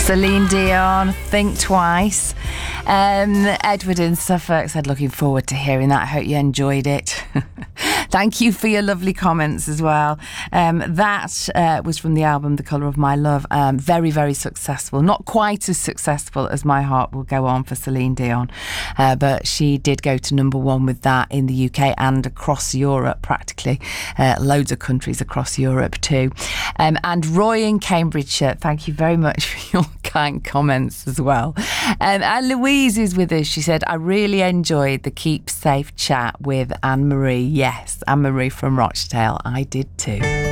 Celine Dion, Think Twice. Edward in Suffolk said, looking forward to hearing that. I hope you enjoyed it. Thank you for your lovely comments as well. That was from the album The Colour of My Love. Very, very successful. Not quite as successful as My Heart Will Go On for Celine Dion. But she did go to number one with that in the UK and across Europe, practically. Loads of countries across Europe too. And Roy in Cambridgeshire, thank you very much for your kind comments as well. And Louise is with us. She said, I really enjoyed the Keep Safe chat with Anne-Marie. Yes, Anne-Marie from Rochdale. I did too.